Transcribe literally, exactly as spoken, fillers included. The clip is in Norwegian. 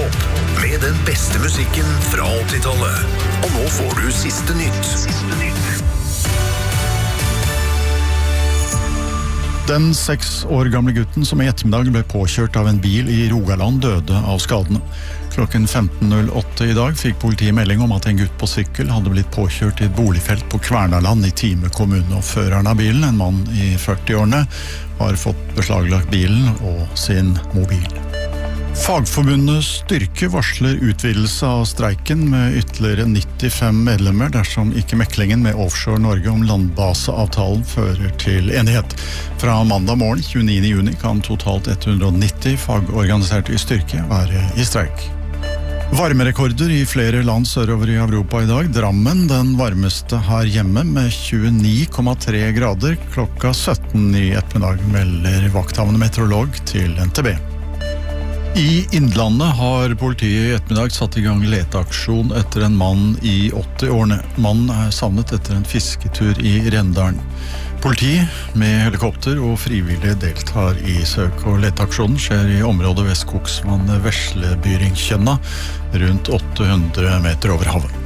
Radiotop med den beste musikken fra åttitallet. Og nå får du siste nytt. Den seks år gamle gutten som i ettermiddag ble påkjørt av en bil i Rogaland døde av skadene. Klokken femten null åtte i dag fikk politiet melding om at en gutt på sykkel hadde blitt påkjørt i et boligfelt på Kvernaland i Time kommune, og føreren av bilen, en mann i førti-årene, har fått beslaglagt bilen og sin mobil. Fagforbundet Styrke varsler utvidelse av streiken med ytterligere nittifem medlemmer dersom ikke meklingen med Offshore Norge om landbaseavtalen fører til enighet. Fra mandag morgen tjueniende juni kan totalt ett hundre og nitti fagorganiserte i Styrke være i streik. Varmerekorder i flere land sørover i Europa i dag. Drammen den varmeste her hjemme med tjueni komma tre grader klokka sytten i ettermiddag, melder vakthavende meteorolog til N T B. I Innlandet har politiet i ettermiddag satt i gang leteaksjon etter en mann i åtti-årene. Mannen er savnet etter en fisketur i Rendalen. Politi med helikopter og frivillige deltar i søk- og leteaksjonen skjer i området ved Skogsvann Veslebyringkjønna, rundt åtte hundre meter over havet.